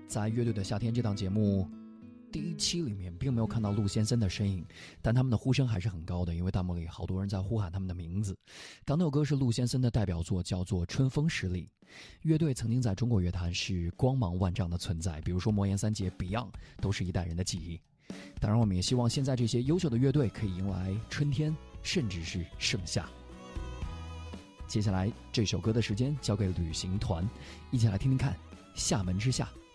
在乐队的夏天这档节目第1期里面并没有看到陆先生的身影，但他们的呼声还是很高的，因为弹幕里好多人在呼喊他们的名字。刚那首歌是陆先生的代表作，叫做《春风十里》。乐队曾经在中国乐坛是光芒万丈的存在，比如说魔岩三杰、Beyond 都是一代人的记忆。当然我们也希望现在这些优秀的乐队可以迎来春天，甚至是盛夏。接下来这首歌的时间交给旅行团，一起来听听看厦门之夏。